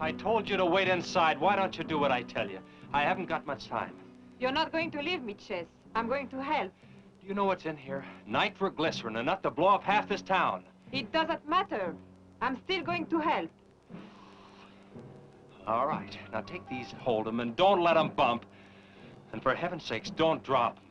I told you to wait inside. Why don't you do what I tell you? I haven't got much time. You're not going to leave me, Ches. I'm going to help. Do you know what's in here? Nitroglycerin, enough to blow up half this town. It doesn't matter. I'm still going to help. All right. Now take these, hold them, and don't let them bump. And for heaven's sakes, don't drop.